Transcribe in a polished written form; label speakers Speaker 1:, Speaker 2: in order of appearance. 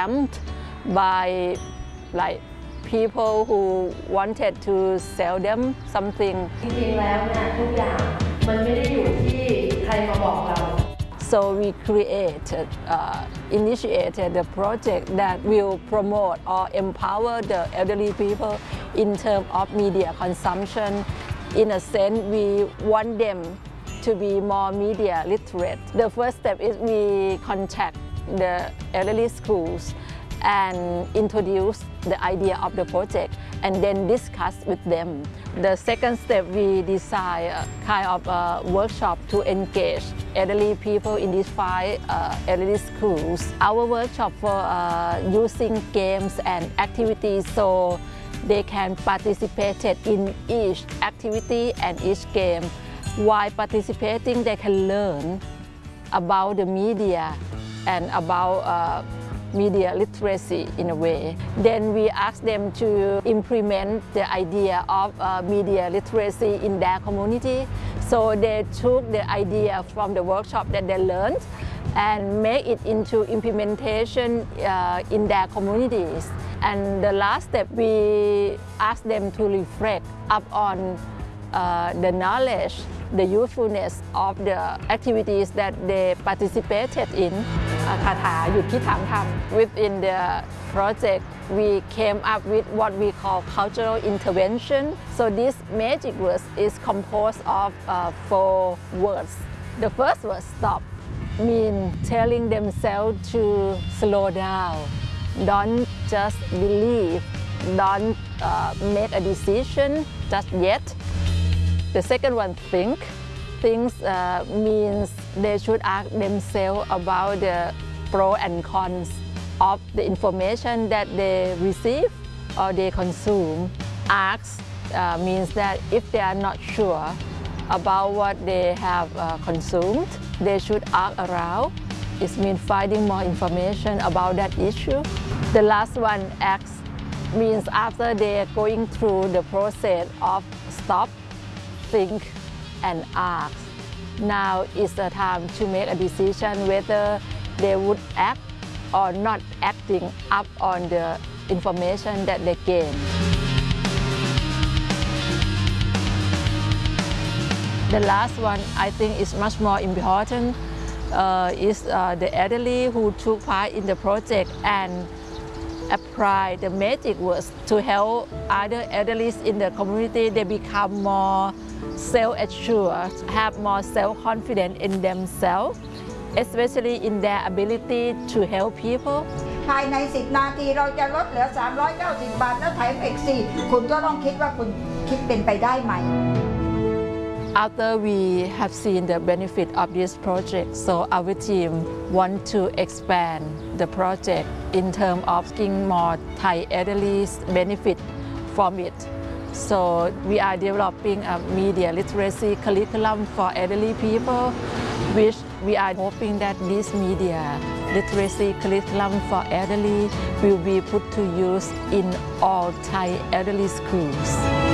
Speaker 1: scammed by like people who wanted to sell them something.
Speaker 2: จริงๆแล้วเนี่ยทุกอย่างมันไม่ได้อยู่ที่ใครมาบอกเรา
Speaker 1: So we initiated the project that will promote or empower the elderly people in terms of media consumption. In a sense, we want them to be more media literate. The first step is we contact the elderly schools and introduce the idea of the project and then discuss with them. The second step, we design a kind of a workshop to engage elderly people in these 5 elderly schools. Our workshop for using games and activities so they can participate in each activity and each game. While participating, they can learn about the media and about media literacy in a way. Then we ask them to implement the idea of media literacy in their community. So they took the idea from the workshop that they learned and make it into implementation in their communities. And the last step, we ask them to reflect upon the knowledge, the usefulness of the activities that they participated in. คาถาหยุดคิดถามทำ Within the project, we came up with what we call cultural intervention. So this magic words is composed of 4 words. The first word, stop, means telling themselves to slow down. Don't just believe, don't make a decision just yet. The second one, think. Things means they should ask themselves about the pros and cons of the information that they receive or they consume. Ask means that if they are not sure about what they have consumed, they should ask around. It means finding more information about that issue. The last one, act, means after they are going through the process of stop, think, and ask. Now is the time to make a decision whether they would act or not acting up on the information that they gain. The last one I think is much more important is the elderly who took part in the project and apply the magic words to help other elderly in the community. They become more self-assured, have more self-confidence in themselves, especially in their ability to help people.
Speaker 3: ภายใน10 นาทีเราจะลดเหลือ390 บาทแล้วแถมอีก4คุณก็ต้องคิดว่าคุณคิดเป็นไปได้ไหม
Speaker 1: After we have seen the benefit of this project, so our team want to expand the project in terms of getting more Thai elderly benefit from it. So we are developing a media literacy curriculum for elderly people, which we are hoping that this media literacy curriculum for elderly will be put to use in all Thai elderly schools.